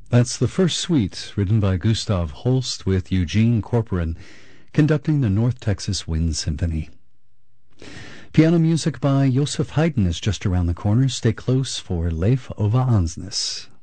That's the first suite, written by Gustav Holst with Eugene Corporon, conducting the North Texas Wind Symphony. Piano music by Joseph Haydn is just around the corner. Stay close for Leif Ove Ansnes.